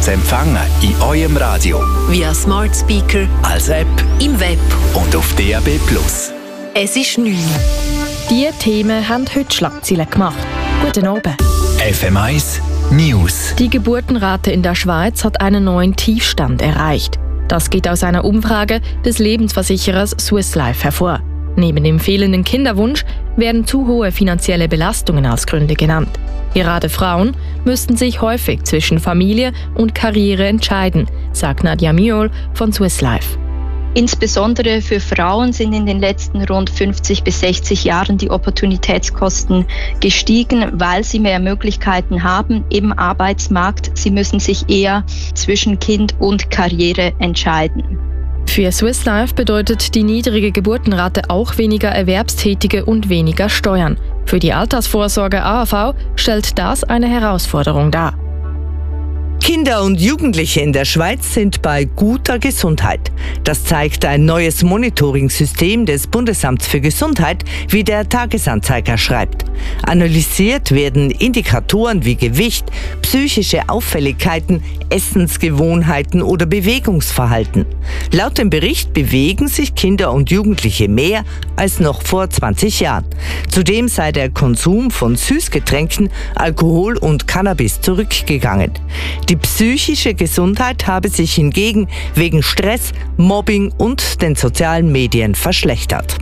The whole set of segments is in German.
zu empfangen in eurem Radio. Via Smart Speaker, als App im Web und auf DAB+. Es ist 9. Diese Themen haben heute Schlagzeilen gemacht. Guten Abend. FM1 News. Die Geburtenrate in der Schweiz hat einen neuen Tiefstand erreicht. Das geht aus einer Umfrage des Lebensversicherers Swiss Life hervor. Neben dem fehlenden Kinderwunsch werden zu hohe finanzielle Belastungen als Gründe genannt. Gerade Frauen müssten sich häufig zwischen Familie und Karriere entscheiden, sagt Nadia Miol von Swiss Life. Insbesondere für Frauen sind in den letzten rund 50 bis 60 Jahren die Opportunitätskosten gestiegen, weil sie mehr Möglichkeiten haben im Arbeitsmarkt. Sie müssen sich eher zwischen Kind und Karriere entscheiden. Für Swiss Life bedeutet die niedrige Geburtenrate auch weniger Erwerbstätige und weniger Steuern. Für die Altersvorsorge AHV stellt das eine Herausforderung dar. Kinder und Jugendliche in der Schweiz sind bei guter Gesundheit. Das zeigt ein neues Monitoring-System des Bundesamts für Gesundheit, wie der Tagesanzeiger schreibt. Analysiert werden Indikatoren wie Gewicht, psychische Auffälligkeiten, Essensgewohnheiten oder Bewegungsverhalten. Laut dem Bericht bewegen sich Kinder und Jugendliche mehr als noch vor 20 Jahren. Zudem sei der Konsum von Süßgetränken, Alkohol und Cannabis zurückgegangen. Die psychische Gesundheit habe sich hingegen wegen Stress, Mobbing und den sozialen Medien verschlechtert.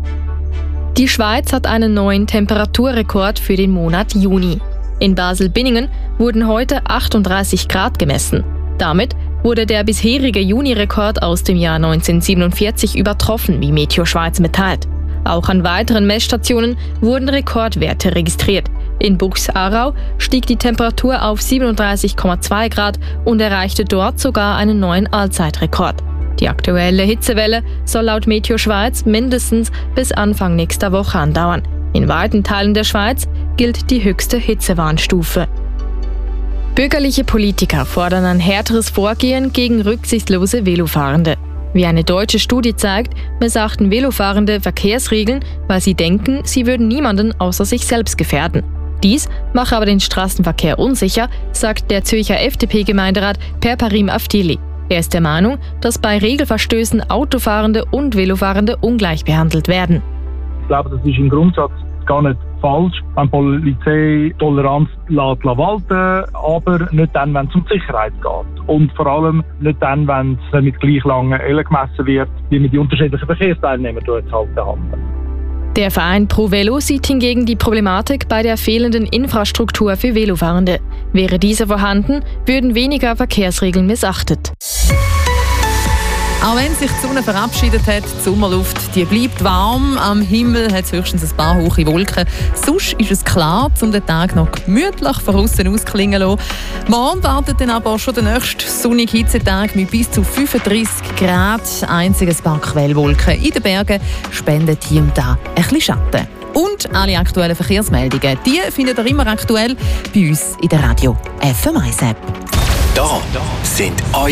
Die Schweiz hat einen neuen Temperaturrekord für den Monat Juni. In Basel-Binningen wurden heute 38 Grad gemessen. Damit wurde der bisherige Juni-Rekord aus dem Jahr 1947 übertroffen, wie Meteo Schweiz mitteilt. Auch an weiteren Messstationen wurden Rekordwerte registriert. In Buchs-Aarau stieg die Temperatur auf 37,2 Grad und erreichte dort sogar einen neuen Allzeitrekord. Die aktuelle Hitzewelle soll laut Meteo Schweiz mindestens bis Anfang nächster Woche andauern. In weiten Teilen der Schweiz gilt die höchste Hitzewarnstufe. Bürgerliche Politiker fordern ein härteres Vorgehen gegen rücksichtslose Velofahrende. Wie eine deutsche Studie zeigt, missachten Velofahrende Verkehrsregeln, weil sie denken, sie würden niemanden außer sich selbst gefährden. Dies mache aber den Straßenverkehr unsicher, sagt der Zürcher FDP-Gemeinderat Perparim Aftili. Er ist der Meinung, dass bei Regelverstößen Autofahrende und Velofahrende ungleich behandelt werden. Ich glaube, das ist im Grundsatz gar nicht falsch, wenn die Polizei Toleranz walten, aber nicht dann, wenn es um die Sicherheit geht. Und vor allem nicht dann, wenn es mit gleich langen Ellen gemessen wird, wie wir die unterschiedlichen Verkehrsteilnehmer dort halt behandeln. Der Verein Pro Velo sieht hingegen die Problematik bei der fehlenden Infrastruktur für Velofahrende. Wäre diese vorhanden, würden weniger Verkehrsregeln missachtet. Auch wenn sich die Sonne verabschiedet hat, die Sommerluft die bleibt warm. Am Himmel hat es höchstens ein paar hohe Wolken. Sonst ist es klar, um den Tag noch gemütlich von außen ausklingen zu lassen. Morgen wartet dann aber schon der nächste sonnige Hitzetag mit bis zu 35 Grad. Einziges paar Quellwolken in den Bergen spendet hier und da ein bisschen Schatten. Und alle aktuellen Verkehrsmeldungen, die findet ihr immer aktuell bei uns in der Radio FM1 App. Da sind